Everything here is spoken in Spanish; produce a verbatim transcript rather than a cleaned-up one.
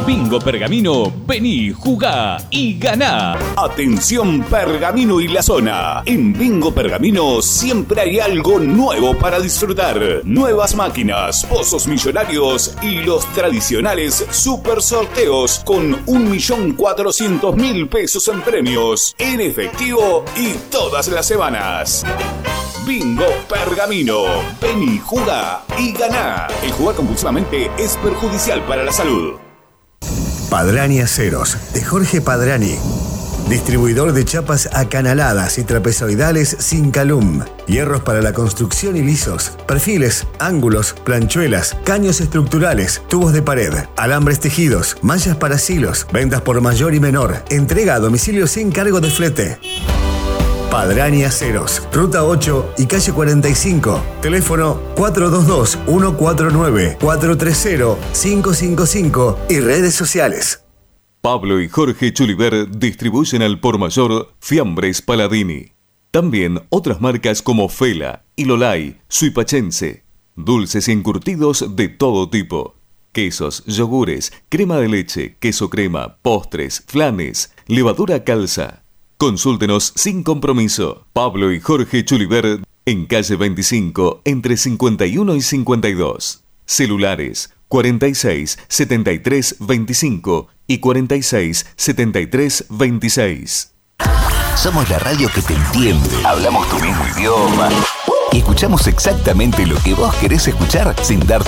Bingo Pergamino, vení, jugá y ganá. Atención Pergamino y la zona. En Bingo Pergamino siempre hay algo nuevo para disfrutar. Nuevas máquinas, pozos millonarios y los tradicionales super sorteos con un millón cuatrocientos mil pesos en premios, en efectivo y todas las semanas. Bingo Pergamino. Vení, jugá y ganá. El jugar compulsivamente es perjudicial para la salud. Padrani Aceros, de Jorge Padrani. Distribuidor de chapas acanaladas y trapezoidales sin calum. Hierros para la construcción y lisos. Perfiles, ángulos, planchuelas, caños estructurales, tubos de pared, alambres tejidos, mallas para silos. Ventas por mayor y menor. Entrega a domicilio sin cargo de flete. Padrani Aceros, Ruta ocho y Calle cuarenta y cinco. Teléfono cuatro dos dos, uno cuatro nueve, cuatro tres cero, cinco cinco cinco y redes sociales. Pablo y Jorge Chuliver distribuyen al por mayor Fiambres Paladini. También otras marcas como Fela, Ilolay, Suipachense. Dulces y encurtidos de todo tipo. Quesos, yogures, crema de leche, queso crema, postres, flanes, levadura calza. Consúltenos sin compromiso. Pablo y Jorge Chuliver en calle veinticinco, entre cincuenta y uno y cincuenta y dos. Celulares cuarenta y seis, setenta y tres, veinticinco y cuarenta y seis, setenta y tres, veintiséis. Somos la radio que te entiende. Hablamos tu mismo idioma. Y escuchamos exactamente lo que vos querés escuchar sin darte